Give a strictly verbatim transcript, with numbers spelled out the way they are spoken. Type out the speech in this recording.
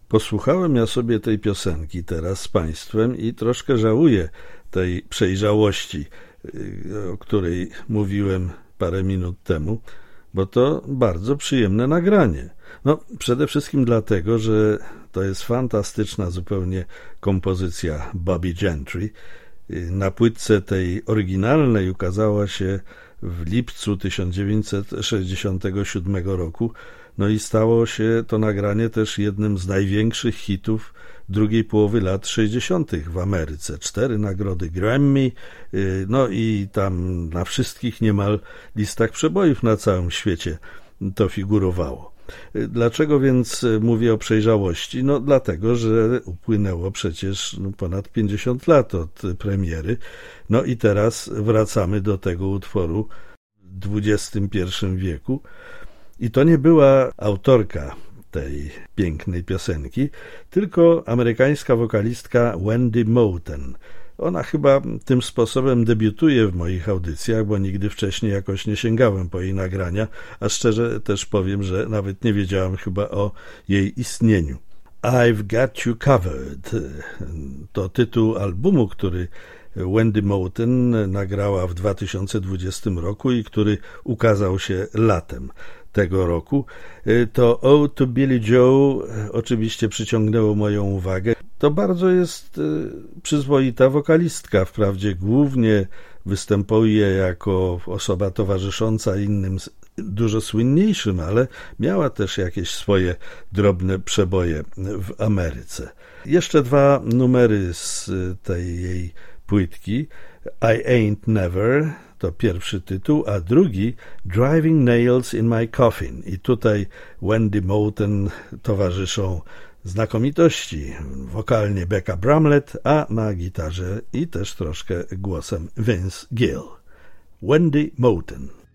Posłuchałem ja sobie tej piosenki teraz z Państwem i troszkę żałuję tej przejrzałości, o której mówiłem parę minut temu, bo to bardzo przyjemne nagranie. No, przede wszystkim dlatego, że to jest fantastyczna zupełnie kompozycja Bobby Gentry. Na płytce tej oryginalnej ukazała się w lipcu tysiąc dziewięćset sześćdziesiątego siódmego roku, no i stało się to nagranie też jednym z największych hitów drugiej połowy lat sześćdziesiątych w Ameryce. Cztery nagrody Grammy, no i tam na wszystkich niemal listach przebojów na całym świecie to figurowało. Dlaczego więc mówię o przejrzałości? No dlatego, że upłynęło przecież no, ponad pięćdziesiąt lat od premiery. No i teraz wracamy do tego utworu w dwudziestym pierwszym wieku. I to nie była autorka tej pięknej piosenki, tylko amerykańska wokalistka Wendy Moten. Ona chyba tym sposobem debiutuje w moich audycjach, bo nigdy wcześniej jakoś nie sięgałem po jej nagrania, a szczerze też powiem, że nawet nie wiedziałem chyba o jej istnieniu. I've Got You Covered to tytuł albumu, który Wendy Moten nagrała w dwa tysiące dwudziestym roku i który ukazał się latem tego roku. To Ode to Billie Joe oczywiście przyciągnęło moją uwagę. To bardzo jest przyzwoita wokalistka, wprawdzie głównie występuje jako osoba towarzysząca innym, dużo słynniejszym, ale miała też jakieś swoje drobne przeboje w Ameryce. Jeszcze dwa numery z tej jej płytki. I Ain't Never to pierwszy tytuł, a drugi Driving Nails in My Coffin. I tutaj Wendy Moten towarzyszą znakomitości. Wokalnie Becca Bramlett, a na gitarze i też troszkę głosem Vince Gill. Wendy Moten.